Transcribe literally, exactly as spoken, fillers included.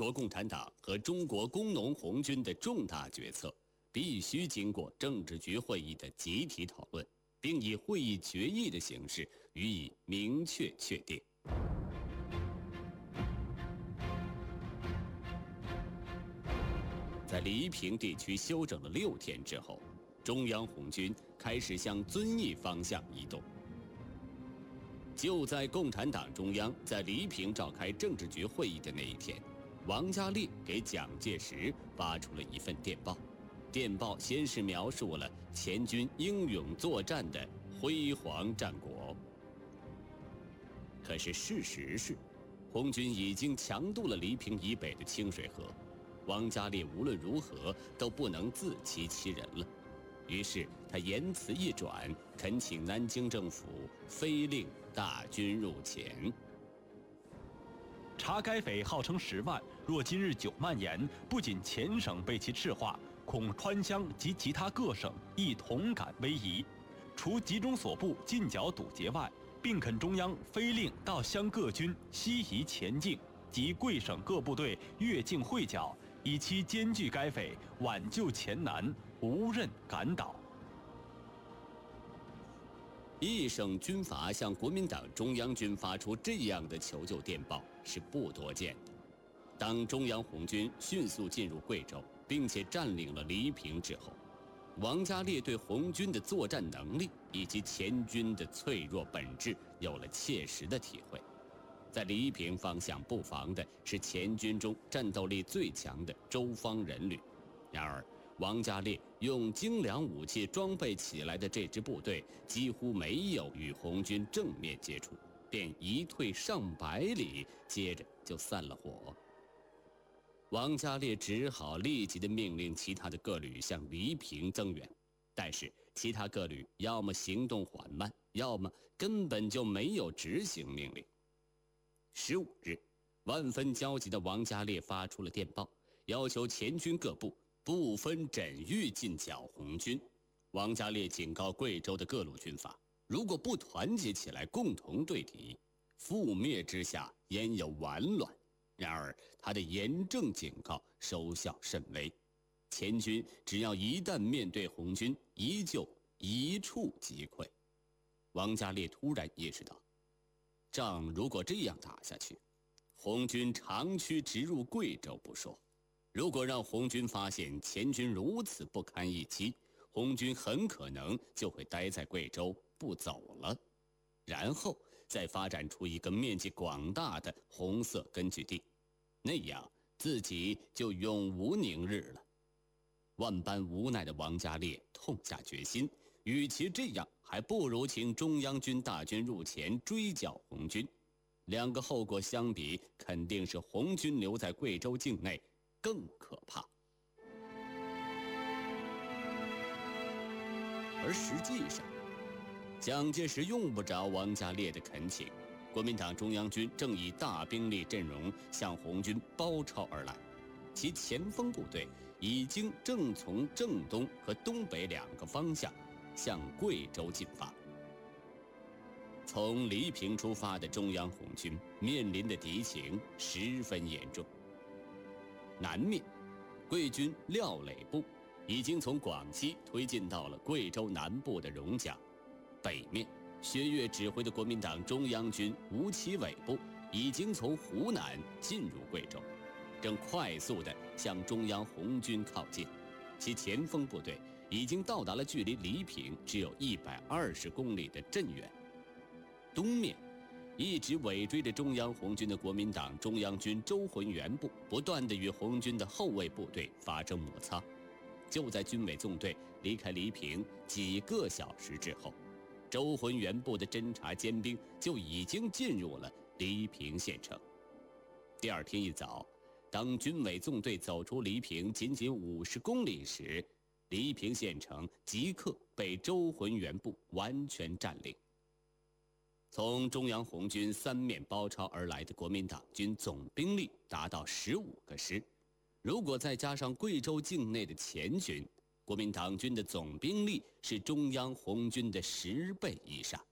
国共产党和中国工农红军的重大决策必须经过政治局会议的集体讨论，并以会议决议的形式予以明确确定。在黎平地区休整了六天之后，中央红军开始向遵义方向移动。就在共产党中央在黎平召开政治局会议的那一天，王家烈给蒋介石发出了一份电报。电报先是描述了前军英勇作战的辉煌战果。可是事实是，红军已经强渡了黎平以北的清水河，王家烈无论如何都不能自欺欺人了。于是他言辞一转，恳请南京政府飞令大军入前。 查该匪号称十万，若今日久蔓延，不仅前省被其赤化，恐川湘及其他各省亦同感危夷。除集中所部进剿堵截外，并恳中央飞令到湘各军西移前进，及贵省各部队越境会剿，以期艰拒该匪，挽救前南，无任敢倒。 一省军阀向国民党中央军发出这样的求救电报是不多见的。当中央红军迅速进入贵州，并且占领了黎平之后，王家烈对红军的作战能力以及前军的脆弱本质有了切实的体会。在黎平方向布防的是前军中战斗力最强的周方人旅，然而王家烈用精良武器装备起来的这支部队几乎没有与红军正面接触，便一退上百里，接着就散了伙。王家烈只好立即的命令其他的各旅向黎平增援，但是其他各旅要么行动缓慢，要么根本就没有执行命令。十五日，万分焦急的王家烈发出了电报，要求前军各部不分枕域进剿红军。王家烈警告贵州的各路军阀，如果不团结起来共同对敌，覆灭之下焉有完卵。然而他的严正警告收效甚微，前军只要一旦面对红军，依旧一触即溃。王家烈突然意识到，仗如果这样打下去，红军长驱直入贵州不说，如果让红军发现前军如此不堪一击，红军很可能就会待在贵州不走了，然后再发展出一个面积广大的红色根据地，那样自己就永无宁日了。万般无奈的王家烈痛下决心，与其这样，还不如请中央军大军入前追剿红军。两个后果相比，肯定是红军留在贵州境内更可怕。而实际上，蒋介石用不着王家烈的恳请，国民党中央军正以大兵力阵容向红军包抄而来，其前锋部队已经正从正东和东北两个方向向贵州进发。从黎平出发的中央红军面临的敌情十分严重。南面，贵军廖磊部已经从广西推进到了贵州南部的榕江；北面，薛岳指挥的国民党中央军吴奇伟部已经从湖南进入贵州，正快速地向中央红军靠近，其前锋部队已经到达了距离黎平只有一百二十公里的镇远。东面，一直尾追着中央红军的国民党中央军周浑元部不断地与红军的后卫部队发生摩擦。就在军委纵队离开黎平几个小时之后，周浑元部的侦察尖兵就已经进入了黎平县城。第二天一早，当军委纵队走出黎平仅仅五十公里时，黎平县城即刻被周浑元部完全占领。从中央红军三面包抄而来的国民党军总兵力达到十五个师，如果再加上贵州境内的前军，国民党军的总兵力是中央红军的十倍以上。